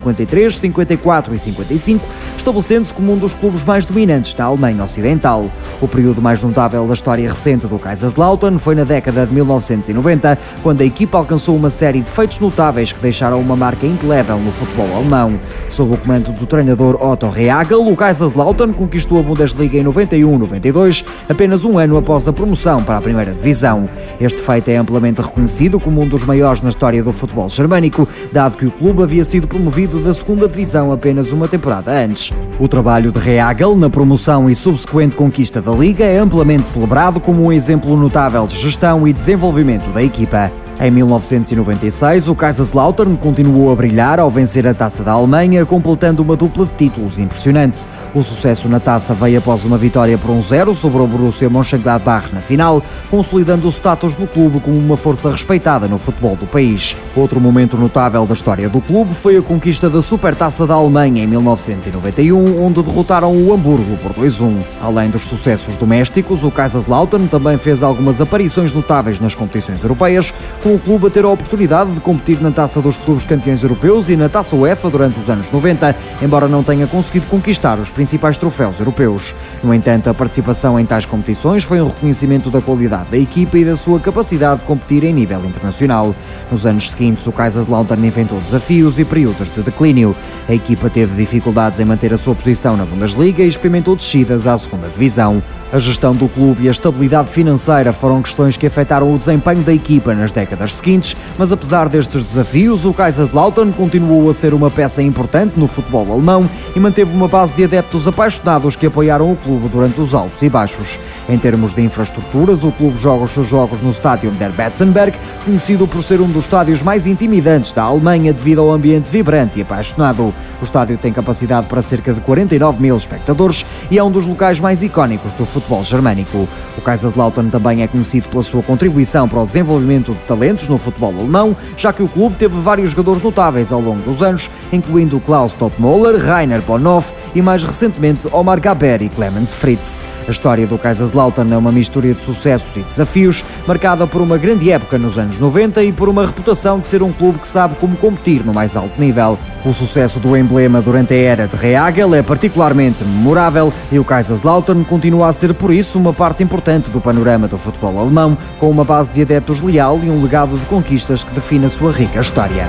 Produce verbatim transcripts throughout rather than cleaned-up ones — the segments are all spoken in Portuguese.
cinquenta e três, cinquenta e quatro e cinquenta e cinco, estabelecendo-se como um dos clubes mais dominantes na Alemanha Ocidental. O período mais notável da história recente do Kaiserslautern foi na década de mil novecentos e noventa, quando a equipa alcançou uma série de feitos notáveis que deixaram uma marca indelével no futebol alemão. Sob o comando do treinador Otto Rehhagel, o Kaiserslautern conquistou a Bundesliga em noventa e um noventa e dois, apenas um ano após a promoção para a primeira divisão. Este feito é amplamente reconhecido como um dos maiores na história do futebol germânico, dado que o clube havia sido promovido da segunda divisão apenas uma temporada antes. O trabalho de Rehhagel na promoção e subsequente conquista da Liga é amplamente celebrado como um exemplo notável de gestão e desenvolvimento da equipa. Em mil novecentos e noventa e seis, o Kaiserslautern continuou a brilhar ao vencer a Taça da Alemanha, completando uma dupla de títulos impressionante. O sucesso na Taça veio após uma vitória por um zero sobre o Borussia Mönchengladbach na final, consolidando o status do clube como uma força respeitada no futebol do país. Outro momento notável da história do clube foi a conquista da Supertaça da Alemanha em mil novecentos e noventa e um, onde derrotaram o Hamburgo por dois a um. Além dos sucessos domésticos, o Kaiserslautern também fez algumas aparições notáveis nas competições europeias, com o clube a ter a oportunidade de competir na Taça dos Clubes Campeões Europeus e na Taça UEFA durante os anos noventa, embora não tenha conseguido conquistar os principais troféus europeus. No entanto, a participação em tais competições foi um reconhecimento da qualidade da equipa e da sua capacidade de competir em nível internacional. Nos anos seguintes, o Kaiserslautern enfrentou desafios e períodos de declínio. A equipa teve dificuldades em manter a sua posição na Bundesliga e experimentou descidas à segunda divisão. A gestão do clube e a estabilidade financeira foram questões que afetaram o desempenho da equipa nas décadas seguintes, mas apesar destes desafios, o Kaiserslautern continuou a ser uma peça importante no futebol alemão e manteve uma base de adeptos apaixonados que apoiaram o clube durante os altos e baixos. Em termos de infraestruturas, o clube joga os seus jogos no Stadion der Betzenberg, conhecido por ser um dos estádios mais intimidantes da Alemanha devido ao ambiente vibrante e apaixonado. O estádio tem capacidade para cerca de quarenta e nove mil espectadores e é um dos locais mais icónicos do futebol futebol germânico. O Kaiserslautern também é conhecido pela sua contribuição para o desenvolvimento de talentos no futebol alemão, já que o clube teve vários jogadores notáveis ao longo dos anos, incluindo Klaus Toppmöller, Rainer Bonhoff e mais recentemente Omar Gaber e Clemens Fritz. A história do Kaiserslautern é uma mistura de sucessos e desafios, marcada por uma grande época nos anos noventa e por uma reputação de ser um clube que sabe como competir no mais alto nível. O sucesso do emblema durante a era de Rehhagel é particularmente memorável e o Kaiserslautern continua a ser por isso uma parte importante do panorama do futebol alemão, com uma base de adeptos leal e um legado de conquistas que define a sua rica história.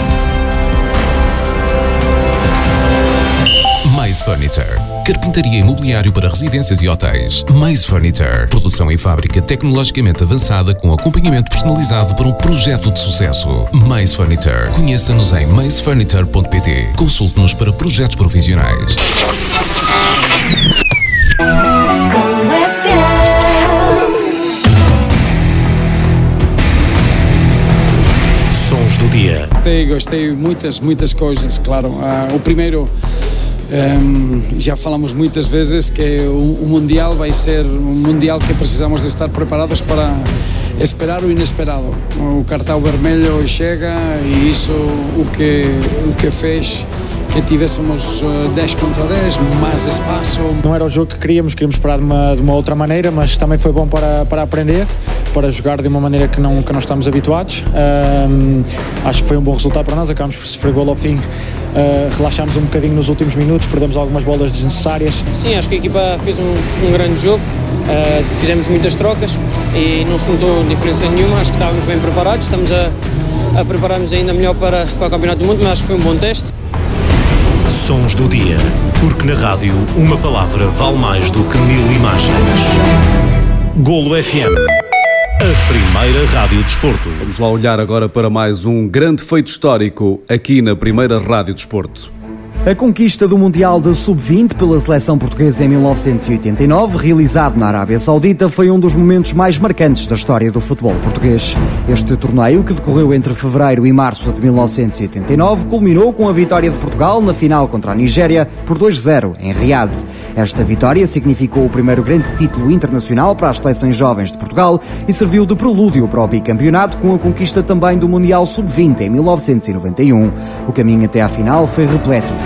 Mais Furniture. Carpintaria e mobiliário para residências e hotéis. Mais Furniture. Produção em fábrica tecnologicamente avançada com acompanhamento personalizado para um projeto de sucesso. Mais Furniture. Conheça-nos em mais furniture ponto pt. Consulte-nos para projetos profissionais. Sons do dia. Gostei, gostei muitas, muitas coisas, claro. Uh, o primeiro, um, já falamos muitas vezes que o, o Mundial vai ser um Mundial que precisamos de estar preparados para esperar o inesperado. O cartão vermelho chega e isso o que, o que fez que tivéssemos dez contra dez, mais espaço. Não era o jogo que queríamos, queríamos parar de uma, de uma outra maneira, mas também foi bom para, para aprender, para jogar de uma maneira que não, que não estamos habituados. Um, acho que foi um bom resultado para nós, acabamos por sofrer gol ao fim, uh, relaxámos um bocadinho nos últimos minutos, perdemos algumas bolas desnecessárias. Sim, acho que a equipa fez um, um grande jogo, uh, fizemos muitas trocas e não se notou diferença nenhuma, acho que estávamos bem preparados, estamos a, a preparar-nos ainda melhor para, para o Campeonato do Mundo, mas acho que foi um bom teste. Sons do dia, porque na rádio uma palavra vale mais do que mil imagens. Golo F M, a primeira rádio desporto. Vamos lá olhar agora para mais um grande feito histórico aqui na primeira rádio desporto. A conquista do Mundial de sub vinte pela seleção portuguesa em mil novecentos e oitenta e nove, realizado na Arábia Saudita, foi um dos momentos mais marcantes da história do futebol português. Este torneio, que decorreu entre fevereiro e março de mil novecentos e oitenta e nove, culminou com a vitória de Portugal na final contra a Nigéria por dois a zero em Riad. Esta vitória significou o primeiro grande título internacional para as seleções jovens de Portugal e serviu de prelúdio para o bicampeonato, com a conquista também do Mundial sub vinte em mil novecentos e noventa e um. O caminho até à final foi repleto de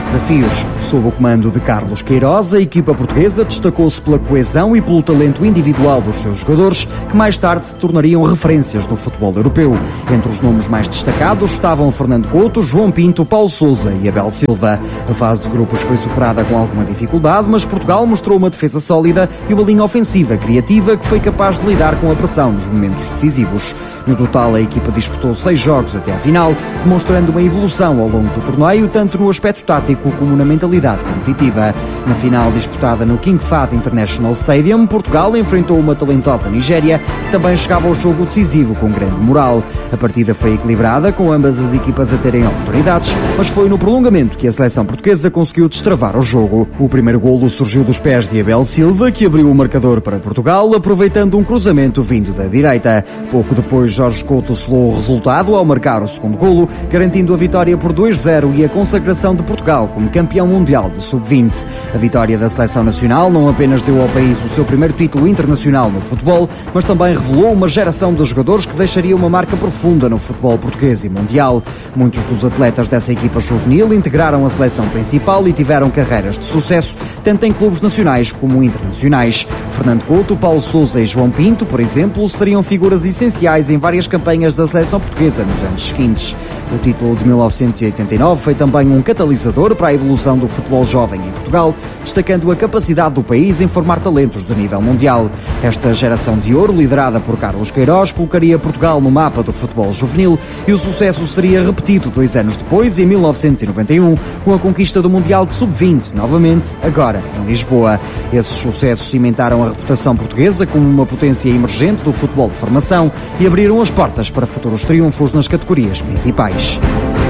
desafios. Sob o comando de Carlos Queiroz, a equipa portuguesa destacou-se pela coesão e pelo talento individual dos seus jogadores, que mais tarde se tornariam referências do futebol europeu. Entre os nomes mais destacados estavam Fernando Couto, João Pinto, Paulo Sousa e Abel Silva. A fase de grupos foi superada com alguma dificuldade, mas Portugal mostrou uma defesa sólida e uma linha ofensiva criativa que foi capaz de lidar com a pressão nos momentos decisivos. No total, a equipa disputou seis jogos até à final, demonstrando uma evolução ao longo do torneio, tanto no aspecto tático como na mentalidade competitiva. Na final disputada no King Fahd International Stadium, Portugal enfrentou uma talentosa Nigéria, que também chegava ao jogo decisivo com grande moral. A partida foi equilibrada, com ambas as equipas a terem oportunidades, mas foi no prolongamento que a seleção portuguesa conseguiu destravar o jogo. O primeiro golo surgiu dos pés de Abel Silva, que abriu o marcador para Portugal, aproveitando um cruzamento vindo da direita. Pouco depois, Jorge Couto selou o resultado ao marcar o segundo golo, garantindo a vitória por dois a zero e a consagração de Portugal como campeão mundial de sub vinte. A vitória da seleção nacional não apenas deu ao país o seu primeiro título internacional no futebol, mas também revelou uma geração de jogadores que deixaria uma marca profunda no futebol português e mundial. Muitos dos atletas dessa equipa juvenil integraram a seleção principal e tiveram carreiras de sucesso, tanto em clubes nacionais como internacionais. Fernando Couto, Paulo Sousa e João Pinto, por exemplo, seriam figuras essenciais em várias campanhas da seleção portuguesa nos anos seguintes. O título de mil novecentos e oitenta e nove foi também um catalisador para a evolução do futebol jovem em Portugal, destacando a capacidade do país em formar talentos de nível mundial. Esta geração de ouro, liderada por Carlos Queiroz, colocaria Portugal no mapa do futebol juvenil e o sucesso seria repetido dois anos depois, em mil novecentos e noventa e um, com a conquista do Mundial de sub vinte, novamente, agora em Lisboa. Esses sucessos cimentaram a reputação portuguesa como uma potência emergente do futebol de formação e abriram as portas para futuros triunfos nas categorias principais.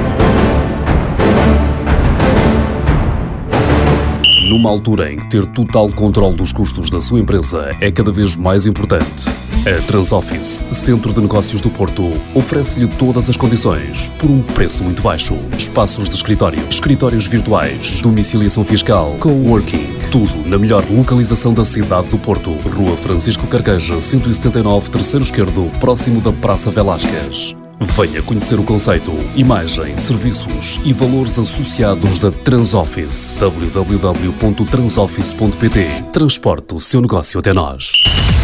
Numa altura em que ter total controle dos custos da sua empresa é cada vez mais importante, a Transoffice, Centro de Negócios do Porto, oferece-lhe todas as condições por um preço muito baixo. Espaços de escritório, escritórios virtuais, domiciliação fiscal, coworking, tudo na melhor localização da cidade do Porto. Rua Francisco Carqueja, cento e setenta e nove, terceiro esquerdo, próximo da Praça Velasquez. Venha conhecer o conceito, imagem, serviços e valores associados da Transoffice. w w w ponto transoffice ponto p t. Transporte o seu negócio até nós.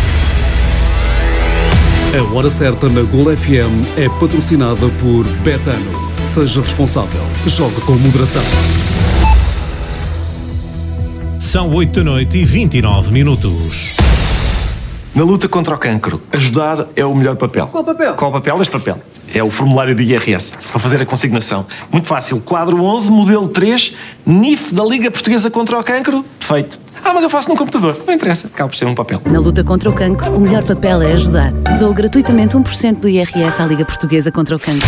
A Hora Certa na Gol F M é patrocinada por Betano. Seja responsável. Jogue com moderação. São oito da noite e vinte e nove minutos. Na luta contra o cancro, ajudar é o melhor papel. Qual papel? Qual papel? Este papel. É o formulário do I R S, para fazer a consignação. Muito fácil. Quadro onze, modelo três, N I F da Liga Portuguesa contra o Cancro. Feito. Ah, mas eu faço num computador. Não interessa. Acaba por ser um papel. Na luta contra o cancro, o melhor papel é ajudar. Dou gratuitamente um por cento do I R S à Liga Portuguesa contra o Cancro.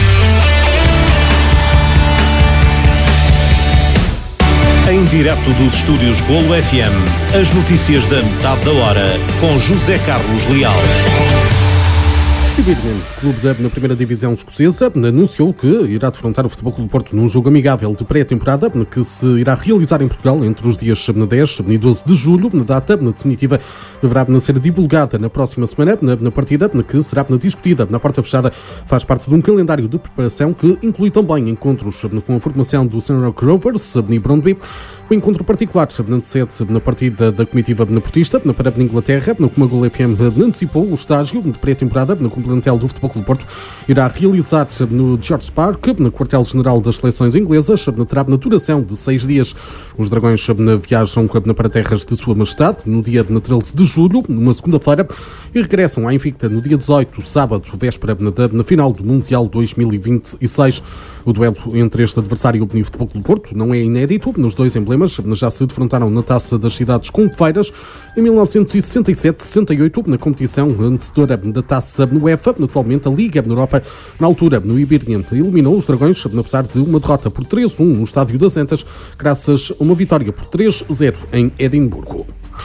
Em direto dos estúdios Golo F M, as notícias da metade da hora, com José Carlos Leal. Evidentemente, o clube da na primeira divisão escocesa anunciou que irá defrontar o Futebol Clube do Porto num jogo amigável de pré-temporada que se irá realizar em Portugal entre os dias dez e doze de julho. Na data definitiva deverá ser divulgada na próxima semana. Na partida que será discutida na porta fechada faz parte de um calendário de preparação que inclui também encontros com a formação do Shamrock Rovers e Brøndby. O encontro particular antecede na partida da comitiva portista para a Inglaterra, como a Gol F M antecipou o estágio de pré-temporada no plantel do Futebol Clube do Porto irá realizar no George Park, no quartel-general das seleções inglesas, terá na duração de seis dias. Os dragões viajam para terras de Sua Majestade no dia treze de julho, numa segunda-feira, e regressam à Invicta no dia dezoito, sábado, véspera na final do Mundial dois mil e vinte e seis. O duelo entre este adversário e o Futebol Clube do Porto não é inédito. Nos dois emblemas já se defrontaram na Taça das Cidades Confeiras em mil novecentos e sessenta e sete sessenta e oito, na competição antecedora da Taça UEFA. Atualmente, a Liga na Europa, na altura, no Iberian, eliminou os dragões, apesar de uma derrota por três a um no Estádio das Antas, graças a uma vitória por três a zero em Edimburgo.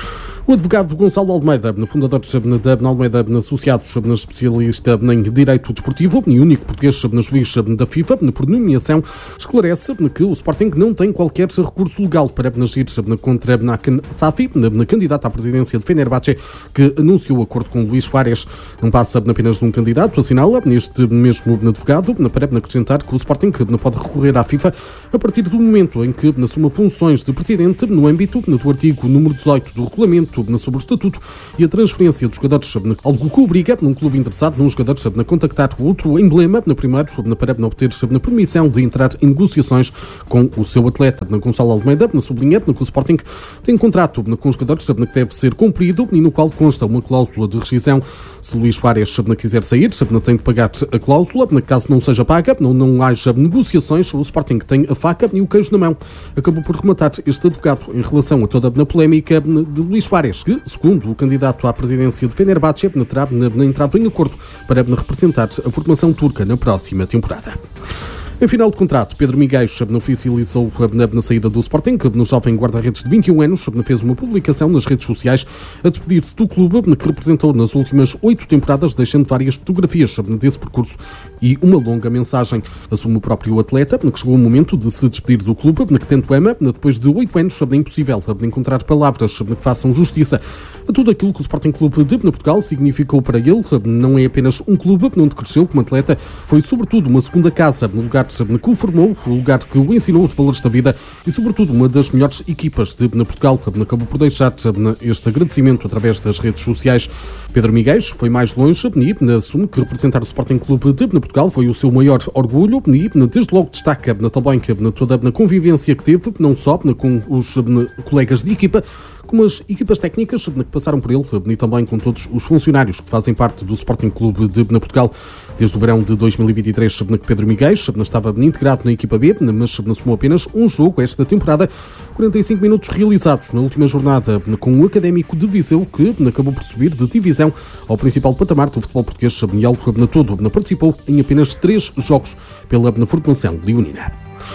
O advogado Gonçalo Almeida, fundador da Almeida Associados, especialista em Direito Desportivo e único português juiz da FIFA, por nomeação, esclarece que o Sporting não tem qualquer recurso legal para agir contra Nakan Safi, candidata à presidência de Fenerbahçe, que anunciou o acordo com Luís Suárez. Não passa apenas de um candidato, assinala neste mesmo advogado, para acrescentar que o Sporting pode recorrer à FIFA a partir do momento em que assuma funções de presidente no âmbito do artigo número dezoito do regulamento sobre o estatuto e a transferência dos jogadores, algo que obriga um clube interessado nos jogadores a contactar outro emblema na primeiro para obter a permissão de entrar em negociações com o seu atleta. Na Gonçalo Almeida sublinha que o Sporting tem um contrato com os jogadores que deve ser cumprido e no qual consta uma cláusula de rescisão. Se Luís Suárez quiser sair, tem de pagar a cláusula. Caso não seja paga, não, não haja negociações, o Sporting tem a faca e o queijo na mão. Acabou por rematar este advogado em relação a toda a polémica de Luís Suárez, que, segundo o candidato à presidência de Fenerbahçe, terá entrado em acordo para representar a formação turca na próxima temporada. Em final de contrato, Pedro Miguel oficializou na saída do Sporting, que no jovem guarda-redes de vinte e um anos fez uma publicação nas redes sociais a despedir-se do clube que representou nas últimas oito temporadas, deixando várias fotografias desse percurso e uma longa mensagem. Assume o próprio atleta que chegou o momento de se despedir do clube que tanto ama. Depois de oito anos, é impossível encontrar palavras que façam justiça a tudo aquilo que o Sporting Clube de Portugal significou para ele. Não é apenas um clube onde cresceu como atleta, foi sobretudo uma segunda casa, no lugar que o formou, o lugar que o ensinou os valores da vida e sobretudo uma das melhores equipas de Portugal. Acabou por deixar este agradecimento através das redes sociais. Pedro Miguel foi mais longe e assume que representar o Sporting Clube de Portugal foi o seu maior orgulho e desde logo destaca também toda a convivência que teve, não só com os colegas de equipa, como as equipas técnicas que passaram por ele e também com todos os funcionários que fazem parte do Sporting Clube de Portugal. Desde o verão de dois mil e vinte e três, que Pedro Miguel estava integrado na equipa B, mas somou apenas um jogo esta temporada, quarenta e cinco minutos realizados na última jornada com o Académico de Viseu, que acabou por subir de divisão ao principal patamar do futebol português e algo na todo participou em apenas três jogos pela formação leonina.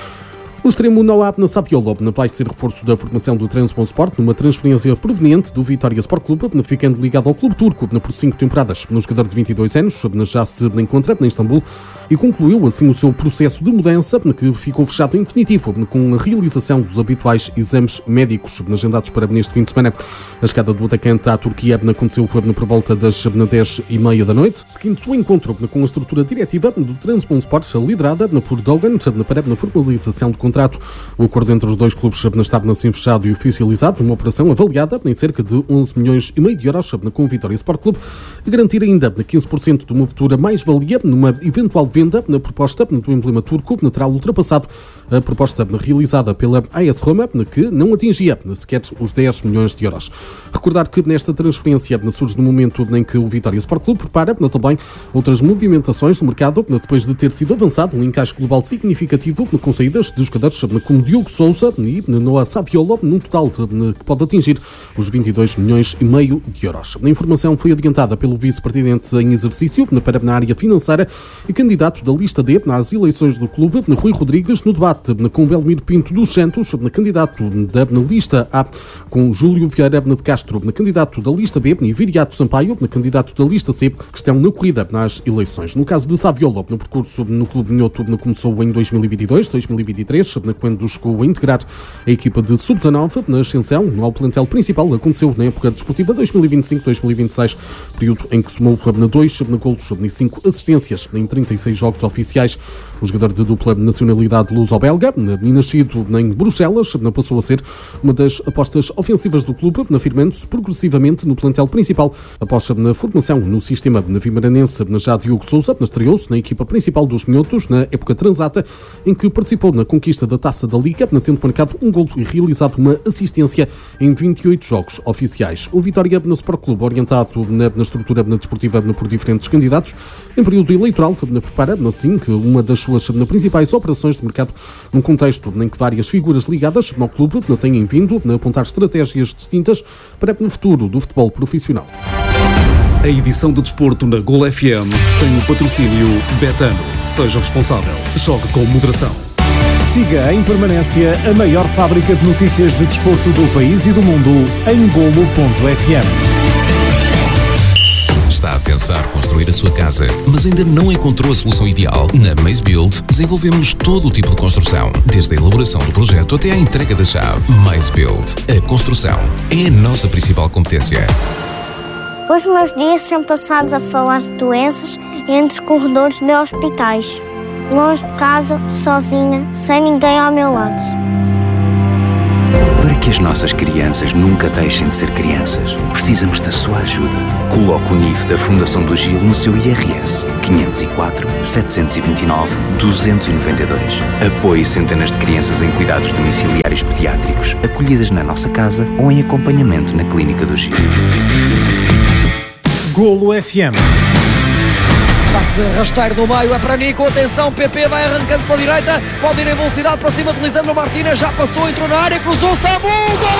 O extremo Noah Saviola vai ser reforço da formação do Trabzonspor numa transferência proveniente do Vitória Sport Clube, ficando ligado ao clube turco por cinco temporadas. O jogador de vinte e dois anos já se encontra em Istambul e concluiu assim o seu processo de mudança, que ficou fechado em definitivo com a realização dos habituais exames médicos agendados para neste fim de semana. A chegada do atacante à Turquia aconteceu por volta das dez e meia da noite, seguindo o encontro com a estrutura diretiva do Trabzonspor, liderada por Dogan, para a formalização de contrato. O acordo entre os dois clubes estava assim fechado e oficializado, uma operação avaliada em cerca de onze milhões e meio de euros com o Vitória Sport Clube, a garantir ainda quinze por cento de uma futura mais-valia numa eventual venda na proposta do emblema turco, terá ultrapassado a proposta realizada pela A S Roma, que não atingia sequer os dez milhões de euros. Recordar que nesta transferência surge no momento em que o Vitória Sport Clube prepara também outras movimentações no mercado, depois de ter sido avançado um encaixe global significativo com saídas de jogadores como Diogo Sousa e Noah Saviola, num total que pode atingir os vinte e dois milhões e meio de euros. A informação foi adiantada pelo vice-presidente em exercício na área financeira e candidato da lista D nas eleições do clube, Rui Rodrigues, no debate com Belmiro Pinto dos Santos, candidato da lista A, com Júlio Vieira de Castro, candidato da lista B, e Viriato Sampaio, candidato da lista C, que estão na corrida nas eleições. No caso de Saviola, no percurso no clube minhoto começou em dois mil e vinte e dois, dois mil e vinte e três, quando chegou a integrar a equipa de sub dezanove na ascensão ao plantel principal. Aconteceu na época desportiva dois mil e vinte e cinco dois mil e vinte e seis, período em que somou dois golos e cinco assistências em trinta e seis jogos oficiais. O jogador de dupla nacionalidade luso-belga, nascido em Bruxelas, passou a ser uma das apostas ofensivas do clube, afirmando-se progressivamente no plantel principal. Após a formação no sistema vimaranense, já Diogo Sousa estreou-se na equipa principal dos minhotos na época transata, em que participou na conquista da Taça da Liga, tendo marcado um golo e realizado uma assistência em vinte e oito jogos oficiais. O Vitória no Sport Clube, orientado na, na estrutura na desportiva por diferentes candidatos, em período eleitoral, prepara assim que uma das suas principais operações de mercado, num contexto em que várias figuras ligadas ao clube têm vindo a apontar estratégias distintas para o futuro do futebol profissional. A edição de desporto na Gol F M tem o patrocínio Betano. Seja responsável. Jogue com moderação. Siga em permanência a maior fábrica de notícias de desporto do país e do mundo em golo ponto f m. Está a pensar construir a sua casa, mas ainda não encontrou a solução ideal? Na Maze Build desenvolvemos todo o tipo de construção, desde a elaboração do projeto até à entrega da chave. Maze Build. A construção é a nossa principal competência. Os meus dias são passados a falar de doenças entre corredores de hospitais. Longe de casa, sozinha, sem ninguém ao meu lado. Para que as nossas crianças nunca deixem de ser crianças, precisamos da sua ajuda. Coloque o N I F da Fundação do Gil no seu I R S. quinhentos e quatro, setecentos e vinte e nove, duzentos e noventa e dois. Apoie centenas de crianças em cuidados domiciliários pediátricos, acolhidas na nossa casa ou em acompanhamento na Clínica do Gil. Golo F M. Passe rasteiro no meio, é para Nico, atenção, P P vai arrancando para a direita, pode ir em velocidade para cima de Lisandro Martínez, já passou, entrou na área, cruzou, Samu, gol!